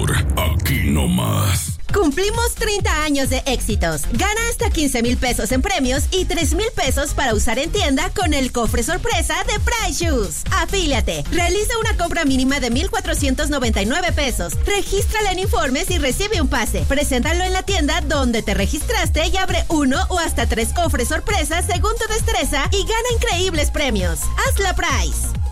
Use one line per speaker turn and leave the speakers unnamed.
sabor, aquí nomás.
Cumplimos 30 años de éxitos. Gana hasta 15,000 pesos en premios y 3,000 pesos para usar en tienda con el cofre sorpresa de Price Shoes. Afíliate. Realiza una compra mínima de 1,499 pesos. Regístrala en informes y recibe un pase. Preséntalo en la tienda donde te registraste y abre 1 o hasta 3 cofres sorpresas según tu destreza y gana increíbles premios. Hazla Price.